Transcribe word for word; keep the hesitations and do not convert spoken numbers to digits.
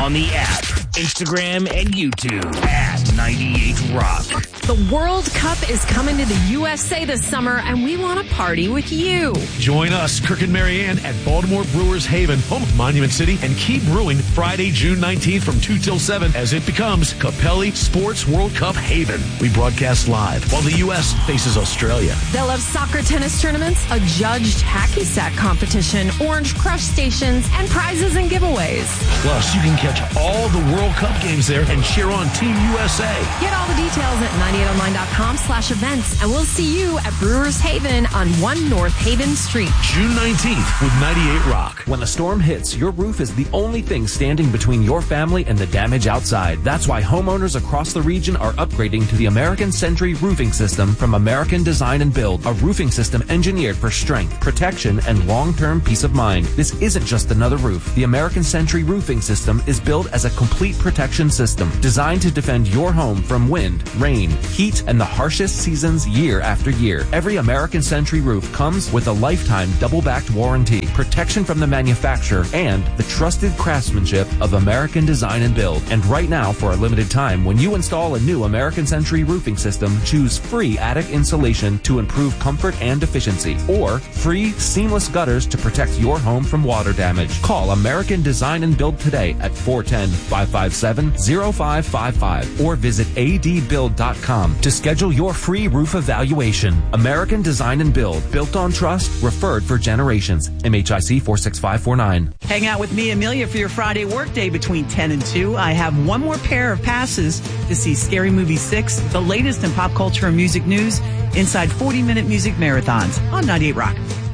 on the app, Instagram, and YouTube at ninety-eight rock. The World Cup is coming to the U S A this summer, and we want to party with you. Join us, Kirk and Marianne, at Baltimore Brewers Haven, home of Monument City, and keep brewing Friday, June nineteenth from two till seven as it becomes Capelli Sports World Cup Haven. We broadcast live while the U S faces Australia. They'll have soccer tennis tournaments, a judged hacky sack competition, Orange Crush stations, and prizes and giveaways. Plus, you can catch all the World Cup games there and cheer on Team U S A. Get all the details at ninety-eight oh nine dot com slash events, and we'll see you at Brewers Haven on one North Haven Street. June nineteenth with ninety-eight rock. When a storm hits, your roof is the only thing standing between your family and the damage outside. That's why homeowners across the region are upgrading to the American Century Roofing System from American Design and Build, a roofing system engineered for strength, protection, and long-term peace of mind. This isn't just another roof. The American Century Roofing System is built as a complete protection system designed to defend your home from wind, rain, heat, and the harshest seasons year after year. Every American Century roof comes with a lifetime double-backed warranty, protection from the manufacturer, and the trusted craftsmanship of American Design and Build. And right now, for a limited time, when you install a new American Century Roofing System, choose free attic insulation to improve comfort and efficiency, or free seamless gutters to protect your home from water damage. Call American Design and Build today at four one zero, five five seven, zero five five five or visit a d build dot com to schedule your free roof evaluation. American Design and Build, built on trust, referred for generations. M H I C four six five four nine. Hang out with me, Amelia, for your Friday workday between ten and two. I have one more pair of passes to see Scary Movie six, the latest in pop culture and music news, inside forty-minute music marathons on ninety-eight rock.